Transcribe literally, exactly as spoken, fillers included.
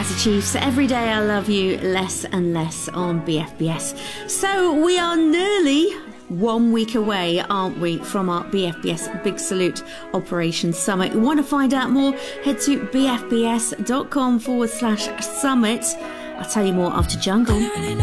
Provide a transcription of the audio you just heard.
the Chiefs. Every day I love you less and less on B F B S. So we are nearly one week away, aren't we, from our B F B S Big Salute Operation Summit. You want to find out more? Head to bfbs.com forward slash summit. I'll tell you more after Jungle.